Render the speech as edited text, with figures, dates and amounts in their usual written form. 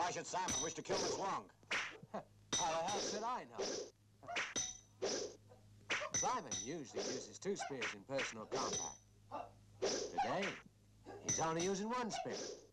Why should Simon wish to kill Miss Wong? How the hell should I know? Simon usually uses 2 spears in personal combat. Today, he's only using 1 spear.